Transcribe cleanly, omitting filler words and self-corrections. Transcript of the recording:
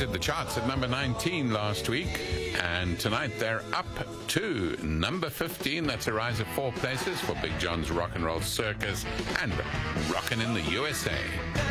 exited the charts at number 19 last week, and tonight they're up to number 15. That's a rise of 4 places for Big John's Rock and Roll Circus and Rockin' in the USA.